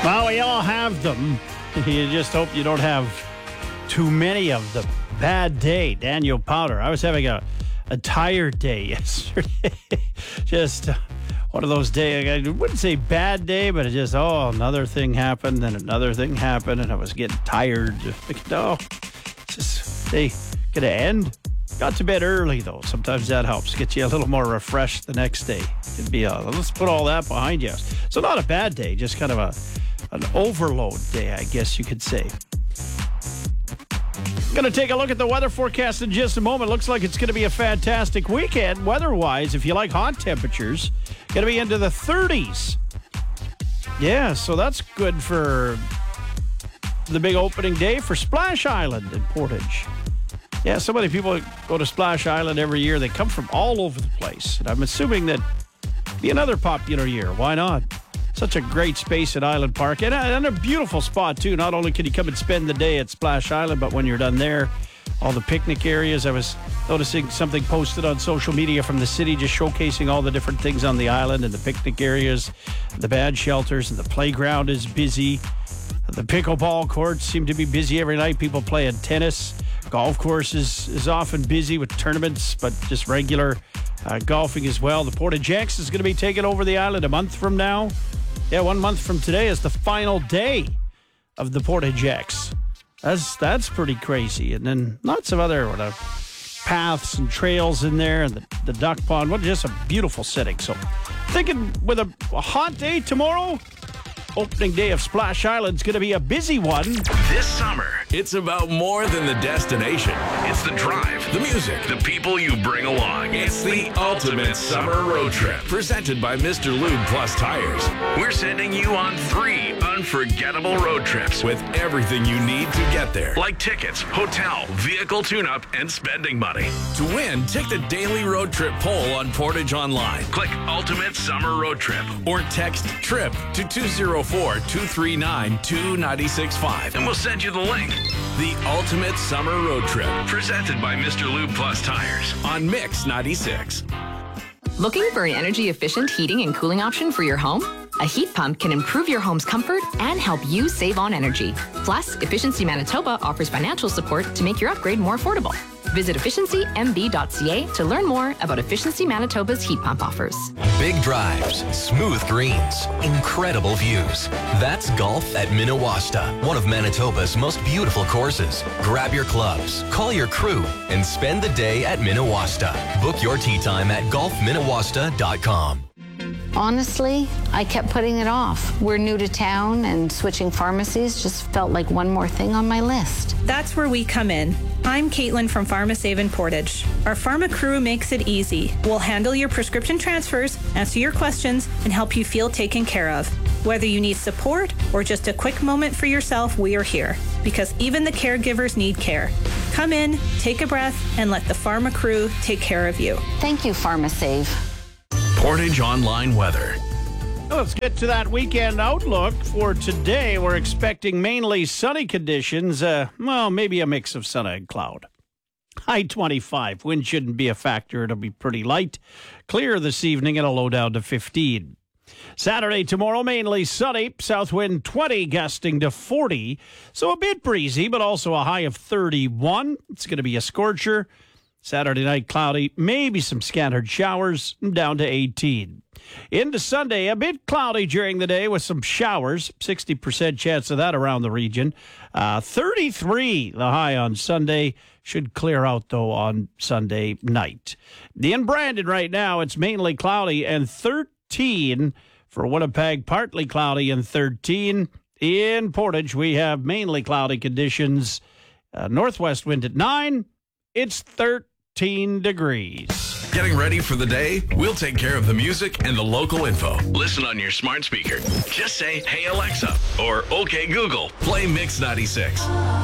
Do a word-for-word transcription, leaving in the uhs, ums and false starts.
Well, we all have them. You just hope you don't have too many of them. Bad day, Daniel Powder. I was having a, a tired day yesterday. just uh, one of those days. I wouldn't say bad day, but it just, oh, another thing happened, then another thing happened, and I was getting tired. Just, no, it's just, they gonna end. Got to bed early, though. Sometimes that helps. Get you a little more refreshed the next day. It'd be a, let's put all that behind you. So not a bad day, just kind of a an overload day, I guess you could say. Going to take a look at the weather forecast in just a moment. Looks like it's going to be a fantastic weekend weather-wise. If you like hot temperatures, going to be into the thirties. Yeah, so that's good for the big opening day for Splash Island in Portage. Yeah, so many people go to Splash Island every year. They come from all over the place. And I'm assuming that be another popular year. Why not? Such a great space at Island Park. And a, and a beautiful spot, too. Not only can you come and spend the day at Splash Island, but when you're done there, all the picnic areas. I was noticing something posted on social media from the city just showcasing all the different things on the island and the picnic areas, the bad shelters, and the playground is busy. The pickleball courts seem to be busy every night. People playing tennis. Golf course is, is often busy with tournaments, but just regular uh, golfing as well. The Portage X is going to be taking over the island a month from now. Yeah, one month from today is the final day of the Portage X. That's that's pretty crazy. And then lots of other what, uh, paths and trails in there, and the, the duck pond. What just a beautiful setting. So thinking with a, a hot day tomorrow, opening day of Splash Island is going to be a busy one. This summer, it's about more than the destination. It's the drive, the music, the people you bring along. It's the ultimate summer road trip. Presented by Mister Lube Plus Tires. We're sending you on three unforgettable road trips with everything you need to get there. Like tickets, hotel, vehicle tune-up, and spending money. To win, take the daily road trip poll on Portage Online. Click Ultimate Summer Road Trip or text TRIP to two zero four, two three nine, two nine six five and we'll send you the link. The Ultimate Summer Road Trip, presented by Mister Lube Plus Tires on Mix ninety-six. Looking for an energy-efficient heating and cooling option for your home? A heat pump can improve your home's comfort and help you save on energy. Plus, Efficiency Manitoba offers financial support to make your upgrade more affordable. Visit efficiency m b dot c a to learn more about Efficiency Manitoba's heat pump offers. Big drives, smooth greens, incredible views. That's golf at Minawasta, one of Manitoba's most beautiful courses. Grab your clubs, call your crew, and spend the day at Minawasta. Book your tee time at golf minawasta dot com. Honestly, I kept putting it off. We're new to town, and switching pharmacies just felt like one more thing on my list. That's where we come in. I'm Caitlin from PharmaSave in Portage. Our pharma crew makes it easy. We'll handle your prescription transfers, answer your questions, and help you feel taken care of. Whether you need support or just a quick moment for yourself, we are here. Because even the caregivers need care. Come in, take a breath, and let the pharma crew take care of you. Thank you, PharmaSave. Portage Online weather. Let's get to that weekend outlook for today. We're expecting mainly sunny conditions. Uh, well, maybe a mix of sun and cloud. High twenty-five. Wind shouldn't be a factor. It'll be pretty light. Clear this evening and a low down to fifteen. Saturday, tomorrow, mainly sunny. South wind twenty, gusting to forty. So a bit breezy, but also a high of thirty-one. It's going to be a scorcher. Saturday night, cloudy, maybe some scattered showers, down to eighteen. Into Sunday, a bit cloudy during the day with some showers, sixty percent chance of that around the region. Uh, thirty-three, the high on Sunday. Should clear out, though, on Sunday night. In Brandon right now, it's mainly cloudy and thirteen. For Winnipeg, partly cloudy and thirteen. In Portage, we have mainly cloudy conditions. Uh, northwest wind at nine. It's thirteen degrees. Getting ready for the day? We'll take care of the music and the local info. Listen on your smart speaker. Just say, "Hey Alexa," or "Okay Google, play Mix ninety-six."